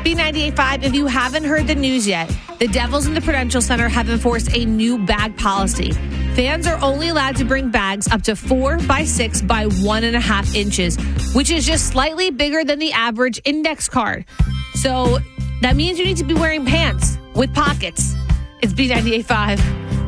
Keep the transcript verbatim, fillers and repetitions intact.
B ninety-eight point five, if you haven't heard the news yet, the Devils in the Prudential Center have enforced a new bag policy. Fans are only allowed to bring bags up to four by six by one and a half inches, which is just slightly bigger than the average index card. So that means you need to be wearing pants with pockets. It's B ninety-eight point five.